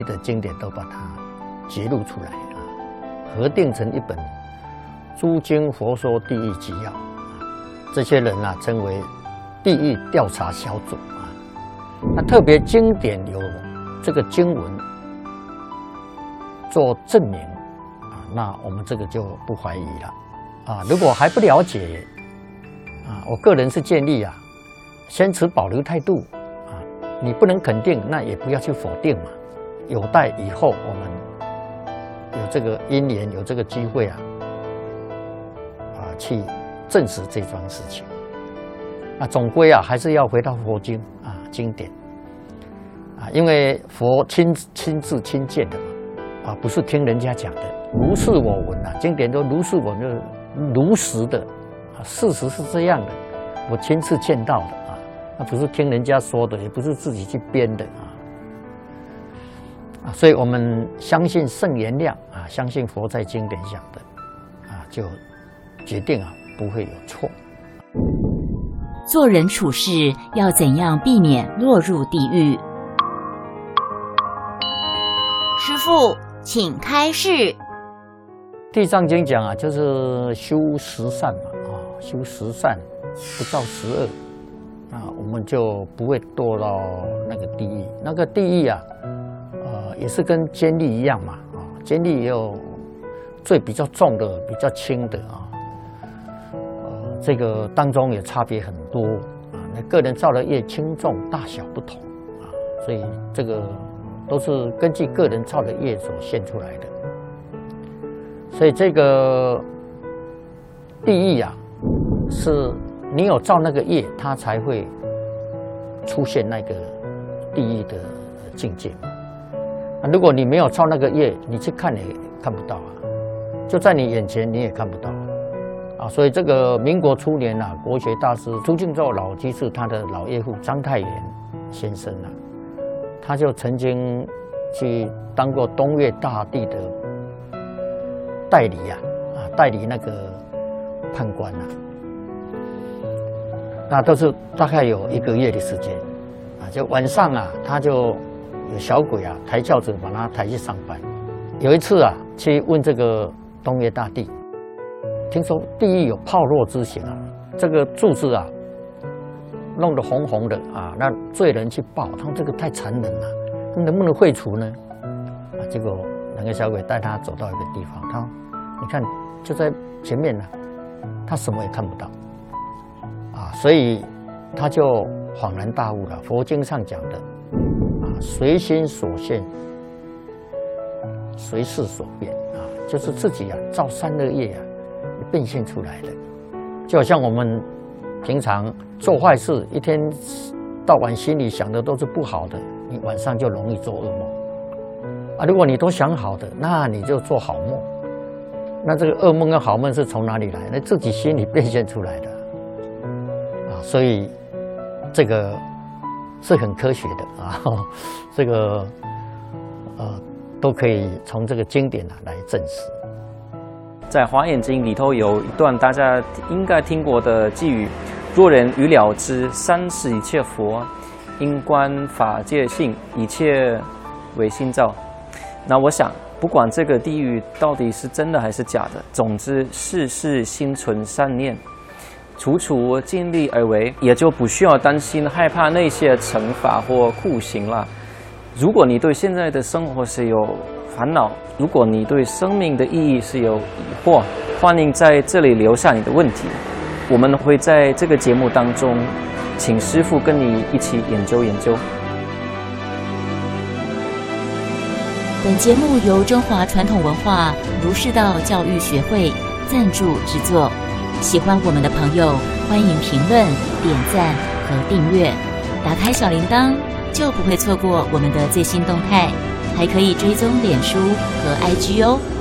的经典都把它揭露出来啊，核定成一本《诸经佛说地狱纪要》这些人啊称为地狱调查小组啊。那特别经典有这个经文做证明啊，那我们这个就不怀疑了啊。如果还不了解啊，我个人是建议啊，先持保留态度啊，你不能肯定，那也不要去否定嘛。有待以后我们有这个因缘，有这个机会啊，去证实这桩事情。那总归啊，还是要回到佛经啊，经典啊，因为佛亲自亲见的嘛，啊，不是听人家讲的，如是我闻啊，经典都如是我闻，如实的啊，事实是这样的，我亲自见到的啊，那不是听人家说的，也不是自己去编的啊，所以我们相信圣言量啊，相信佛在经典讲的啊，就决定啊不会有错。 做人处事要怎样避免落入地狱？师父，请开示。 地藏经讲啊，就是修十善嘛，啊，修十善，不造十恶，啊，我们就不会堕到那个地狱。那个地狱啊，也是跟监狱一样嘛，啊，监狱也有罪比较重的，比较轻的啊，这个当中也差别很多啊，那个人造的业轻重大小不同啊，所以这个都是根据个人造的业所现出来的。所以这个地狱啊，是你有造那个业，它才会出现那个地狱的境界嘛。如果你没有造那个业，你去看也看不到啊，就在你眼前你也看不到啊。所以这个民国初年啊，国学大师朱敬照老居士他的老岳父章太炎先生啊，他就曾经去当过东岳大帝的代理代理那个判官啊，那都是大概有1个月的时间啊，就晚上啊，他就有小鬼啊抬轿子把他抬去上班。有一次啊，去问这个东岳大帝，听说地狱有炮烙之刑啊，这个柱子啊弄得红红的啊，那罪人去报，他说这个太残忍了，能不能废除呢？啊，结果那个小鬼带他走到一个地方，他说你看就在前面呢，他什么也看不到啊，所以他就恍然大悟了。佛经上讲的啊，随心所现，随事所变啊，就是自己啊造善恶业啊变现出来的。就好像我们平常做坏事，一天到晚心里想的都是不好的，你晚上就容易做噩梦啊。如果你都想好的，那你就做好梦。那这个噩梦跟好梦是从哪里来？那自己心里变现出来的啊，所以这个是很科学的啊，这个都可以从这个经典来证实。 在《华严经》里头有一段大家应该听过的偈语：若人欲了知三世一切佛，因观法界性，一切唯心造。那我想，不管这个地狱到底是真的还是假的，总之事事心存善念，处处尽力而为，也就不需要担心害怕那些惩罚或酷刑了。如果你对现在的生活是有烦恼，如果你对生命的意义是有疑惑，欢迎在这里留下你的问题，我们会在这个节目当中请师父跟你一起研究研究。 本节目由中华传统文化儒释道教育学会赞助制作。喜欢我们的朋友，欢迎评论、点赞和订阅，打开小铃铛就不会错过我们的最新动态，还可以追踪脸书和 IG 哦。